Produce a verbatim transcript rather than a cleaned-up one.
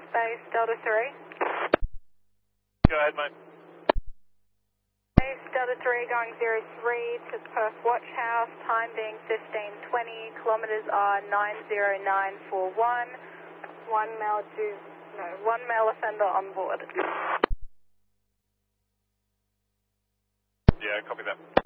Base Delta three. Go ahead, mate. Base Delta three going zero three to Perth Watch House, time being fifteen twenty, kilometers are nine zero nine four one, one male to, no, one male offender on board. Yeah, copy that.